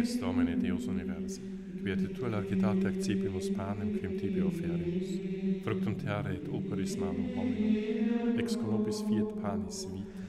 Dies Domine Deus Universi, quiete tua largitate accipimus panem quim tibi offerimus, fructum terra et operis manum hominum, ex conobis fiat panis vita,